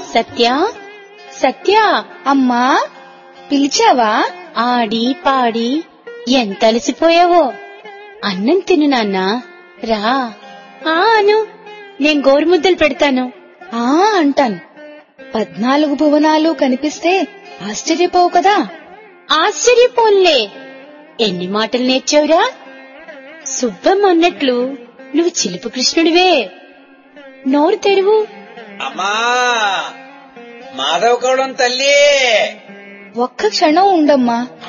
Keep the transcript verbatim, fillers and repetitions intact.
సత్య సత్య అమ్మా, పిలిచావా? ఆడి పాడి ఎంత అలసిపోయావో. అన్నం తిను నాన్నా, రా. ఆ అను, నేను గోరుముద్దలు పెడతాను. ఆ అంటాను. పద్నాలుగు భువనాలు కనిపిస్తే ఆశ్చర్యపోవు కదా? ఆశ్చర్యపోన్లే. ఎన్ని మాటలు నేర్చావురా? సుబ్బమ్మ అన్నట్లు నువ్వు చిలుపు కృష్ణుడివే. నోరు తెరువు. అమ్మా, మాధవ గౌడం తల్లి. ఒక్క క్షణం ఉండమ్మా,